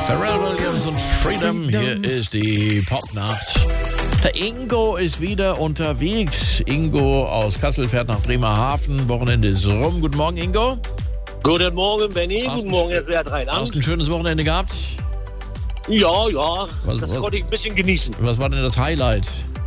Pharrell Williams und Freedom. Hier ist die Popnacht. Der Ingo ist wieder unterwegs. Ingo aus Kassel fährt nach Bremerhaven. Wochenende ist rum. Guten Morgen, Ingo. Guten Morgen, Benny. Guten Morgen, Herr Rheinland. Hast du ein schönes Wochenende gehabt? Ja. Was Das konnte ich ein bisschen genießen. Was war denn das Highlight?